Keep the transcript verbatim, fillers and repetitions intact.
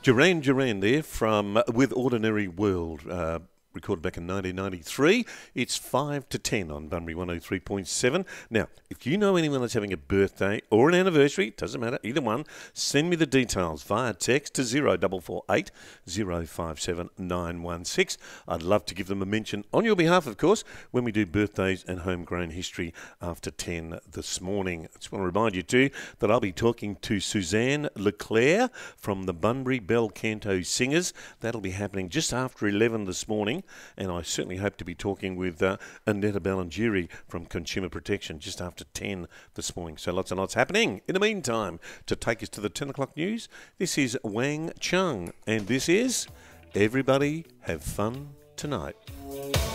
Duran Duran there from With Ordinary World, uh, recorded back in nineteen ninety-three. It's five to ten on Bunbury one oh three point seven. Now, if you know anyone that's having a birthday or an anniversary, doesn't matter, either one, send me the details via text to zero four four eight, zero five seven nine one six. I'd love to give them a mention on your behalf, of course, when we do birthdays and homegrown history after ten this morning. I just want to remind you too that I'll be talking to Suzanne Leclerc from the Bunbury Bel Canto Singers. That'll be happening just after eleven this morning. And I certainly hope to be talking with uh, Annetta Balangiri from Consumer Protection just after ten this morning. So lots and lots happening. In the meantime, to take us to the ten o'clock news, this is Wang Chung. And this is Everybody Have Fun Tonight.